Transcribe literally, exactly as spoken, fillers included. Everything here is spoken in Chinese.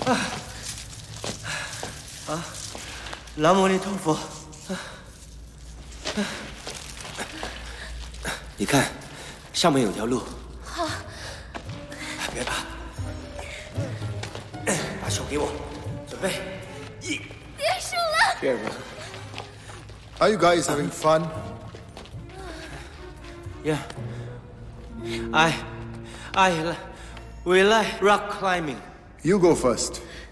啊！南无阿弥陀佛。你看，上面有条路。 好。 别怕，把手给我，准备。一。 结束了。 第二个。 Are you guys having fun? Yeah. I, I, we like rock climbing. You go first.